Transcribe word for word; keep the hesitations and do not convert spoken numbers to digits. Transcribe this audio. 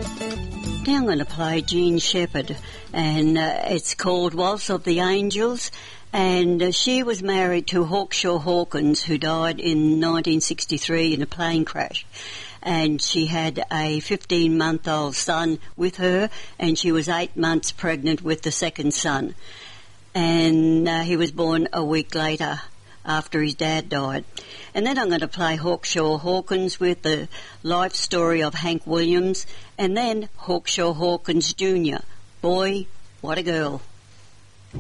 Now I'm going to play Jean Shepherd, and uh, it's called Waltz of the Angels, and uh, she was married to Hawkshaw Hawkins, who died in nineteen sixty-three in a plane crash. And she had a fifteen-month-old son with her, and she was eight months pregnant with the second son. And uh, he was born a week later after his dad died. And then I'm going to play Hawkshaw Hawkins with the life story of Hank Williams, and then Hawkshaw Hawkins Junior Boy, what a girl.